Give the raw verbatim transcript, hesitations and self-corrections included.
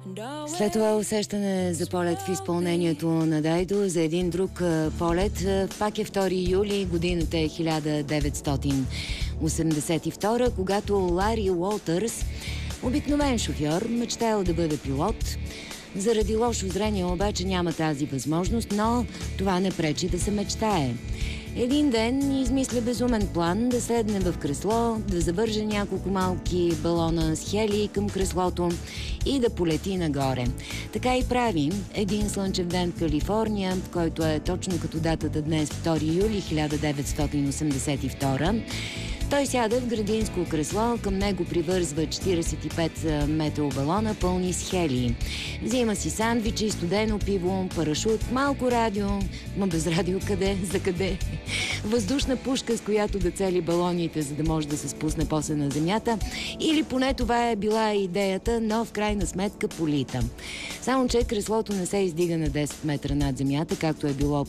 След това усещане за полет в изпълнението на Дайдо за един друг полет. Пак е втори юли, годината е хиляда деветстотин осемдесет и втора, когато Лари Уолтърс, обикновен шофьор, мечтаял да бъде пилот. Заради лошо зрение обаче няма тази възможност, но това не пречи да се мечтае. Един ден измисля безумен план да седне в кресло, да завърже няколко малки балона с хелий към креслото и да полети нагоре. Така и прави. Един слънчев ден в Калифорния, който е точно като датата днес, втори юли хиляда деветстотин осемдесет и втора. Той сяда в градинско кресло, към него привързва четиридесет и пет металбалона, пълни с хелий. Взима си сандвичи, студено пиво, парашут, малко радио, но без радио къде, за къде? Въздушна пушка, с която да цели балоните, за да може да се спусне после на земята. Или поне това е била идеята, но в крайна сметка полита. Само че креслото не се издига на десет метра над земята, както е било